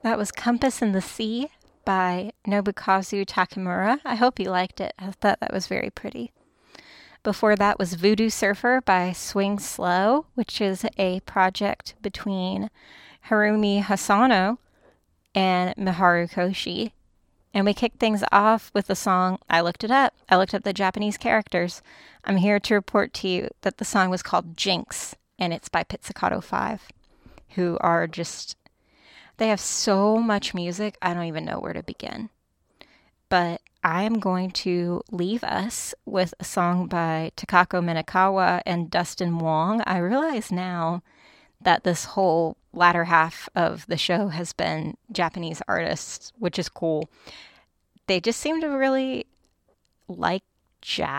That was Compass in the Sea by Nobukazu Takemura. I hope you liked it. I thought that was very pretty. Before that was Voodoo Surfer by Swing Slow, which is a project between Harumi Hasano and Miharu Koshi. And we kicked things off with the song, I looked it up. I looked up the Japanese characters. I'm here to report to you that the song was called Jinx, and it's by Pizzicato 5, who are just, they have so much music, I don't even know where to begin. But I am going to leave us with a song by Takako Minakawa and Dustin Wong. I realize now that this whole latter half of the show has been Japanese artists, which is cool. They just seem to really like jazz.